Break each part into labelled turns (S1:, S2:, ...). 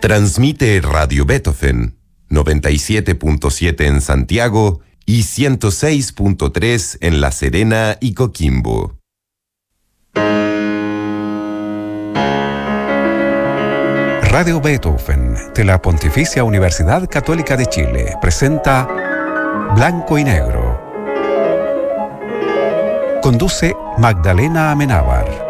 S1: Transmite Radio Beethoven, 97.7 en Santiago y 106.3 en La Serena y Coquimbo.
S2: Radio Beethoven de la Pontificia Universidad Católica de Chile presenta Blanco y Negro. Conduce Magdalena Amenábar.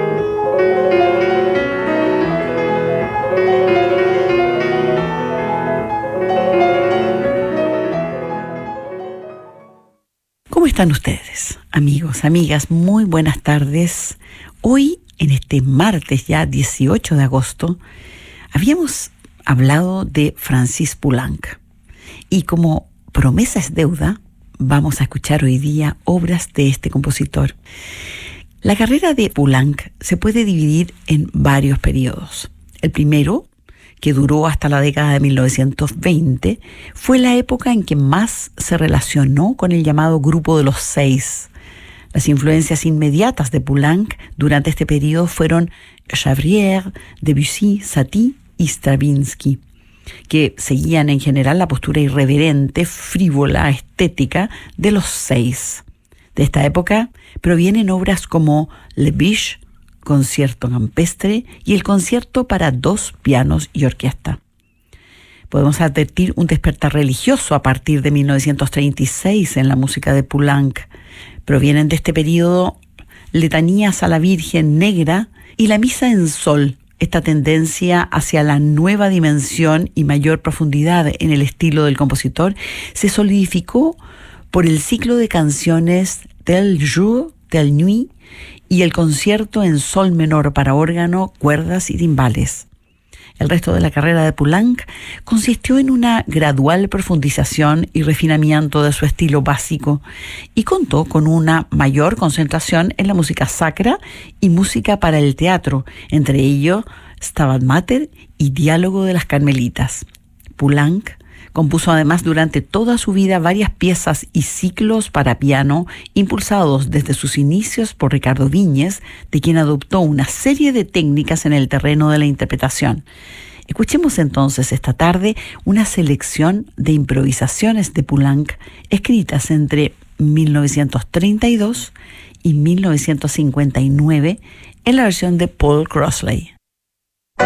S3: ¿Cómo están ustedes, amigos, amigas? Muy buenas tardes. Hoy, en este martes ya 18 de agosto, habíamos hablado de Francis Poulenc. Y como promesa es deuda, vamos a escuchar hoy día obras de este compositor. La carrera de Poulenc se puede dividir en varios periodos. El primero, que duró hasta la década de 1920, fue la época en que más se relacionó con el llamado Grupo de los Seis. Las influencias inmediatas de Poulenc durante este periodo fueron Chabrier, Debussy, Satie y Stravinsky, que seguían en general la postura irreverente, frívola, estética de los seis. De esta época provienen obras como Le Biche, Concierto Campestre y el Concierto para dos pianos y orquesta. Podemos advertir un despertar religioso a partir de 1936 en la música de Poulenc. Provienen de este periodo Letanías a la Virgen Negra y la Misa en Sol, esta tendencia hacia la nueva dimensión y mayor profundidad en el estilo del compositor se solidificó por el ciclo de canciones Del Jour, Del Nuit y el concierto en sol menor para órgano, cuerdas y timbales. El resto de la carrera de Poulenc consistió en una gradual profundización y refinamiento de su estilo básico y contó con una mayor concentración en la música sacra y música para el teatro, entre ellos Stabat Mater y Diálogo de las Carmelitas. Poulenc compuso además durante toda su vida varias piezas y ciclos para piano, impulsados desde sus inicios por Ricardo Viñes, de quien adoptó una serie de técnicas en el terreno de la interpretación. Escuchemos entonces esta tarde una selección de improvisaciones de Poulenc escritas entre 1932 y 1959 en la versión de Paul Crossley.